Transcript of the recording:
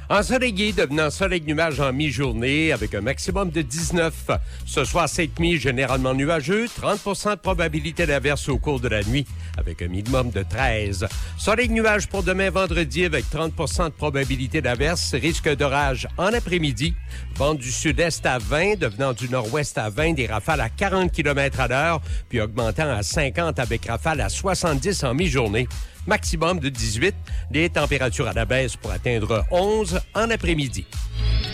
Ensoleillé, devenant soleil-nuage en mi-journée avec un maximum de 19. Ce soir, cette nuit, généralement nuageux, 30 de probabilité d'averse au cours de la nuit avec un minimum de 13. Soleil-nuage pour demain vendredi avec 30 de probabilité d'averse, risque d'orage en après-midi. Vent du sud-est à 20, devenant du nord-ouest à 20, des rafales à 40 km à l'heure, puis augmentant à 50 avec rafales à 70 en mi-journée. Maximum de 18, les températures à la baisse pour atteindre 11 en après-midi.